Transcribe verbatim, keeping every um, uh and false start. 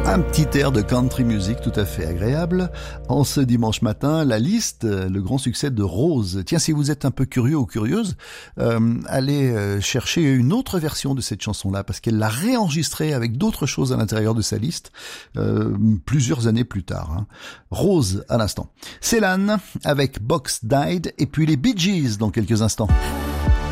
Un petit air de country music tout à fait agréable. En ce dimanche matin, la liste, le grand succès de Rose. Tiens, si vous êtes un peu curieux ou curieuse, euh, allez euh, chercher une autre version de cette chanson-là, parce qu'elle l'a réenregistrée avec d'autres choses à l'intérieur de sa liste, euh, plusieurs années plus tard. Hein. Rose, à l'instant. Céline, avec Box Died, et puis les Bee Gees dans quelques instants.